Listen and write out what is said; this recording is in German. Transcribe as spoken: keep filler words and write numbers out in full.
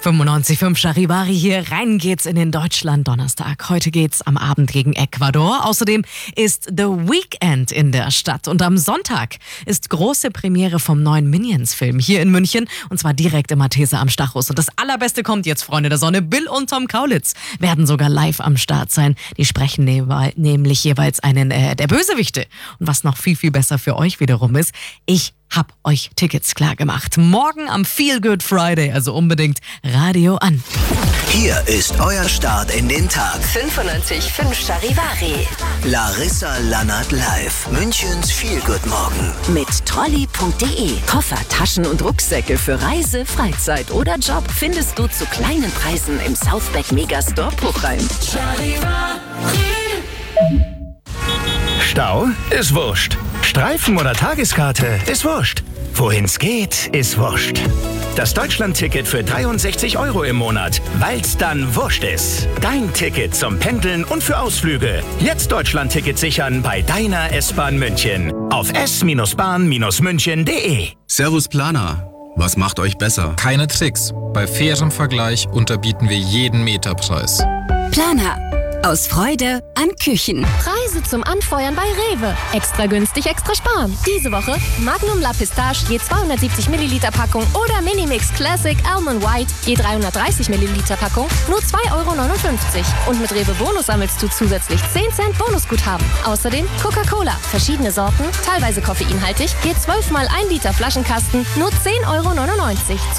fünfundneunzig Komma fünf Charivari hier. Rein geht's in den Deutschland-Donnerstag. Heute geht's am Abend gegen Ecuador. Außerdem ist The Weeknd in der Stadt. Und am Sonntag ist große Premiere vom neuen Minions-Film hier in München. Und zwar direkt im Mathese am Stachus. Und das Allerbeste kommt jetzt, Freunde der Sonne. Bill und Tom Kaulitz werden sogar live am Start sein. Die sprechen ne- nämlich jeweils einen äh, der Bösewichte. Und was noch viel, viel besser für euch wiederum ist, ich hab euch Tickets klar gemacht. Morgen am Feel Good Friday, also unbedingt Radio an. Hier ist euer Start in den Tag. fünfundneunzig Komma fünf Charivari. Larissa Lannert live. Münchens Feel Good Morgen. Mit Trolley punkt de. Koffer, Taschen und Rucksäcke für Reise, Freizeit oder Job findest du zu kleinen Preisen im Southback Megastore Puchheim. Stau ist wurscht. Streifen oder Tageskarte ist wurscht. Wohin's geht, ist wurscht. Das Deutschland-Ticket für dreiundsechzig Euro im Monat, weil's dann wurscht ist. Dein Ticket zum Pendeln und für Ausflüge. Jetzt Deutschland-Ticket sichern bei deiner S-Bahn München. Auf s bahn münchen punkt de. Servus Planer. Was macht euch besser? Keine Tricks. Bei fairem Vergleich unterbieten wir jeden Meterpreis. Planer. Aus Freude an Küchen. Preise zum Anfeuern bei Rewe. Extra günstig, extra sparen. Diese Woche Magnum La Pistache je zweihundertsiebzig Milliliter Packung oder Minimix Classic Almond White je dreihundertdreißig Milliliter Packung nur zwei Euro neunundfünfzig. Und mit Rewe Bonus sammelst du zusätzlich zehn Cent Bonusguthaben. Außerdem Coca-Cola. Verschiedene Sorten, teilweise koffeinhaltig, je zwölf mal ein Liter Flaschenkasten nur zehn Euro neunundneunzig.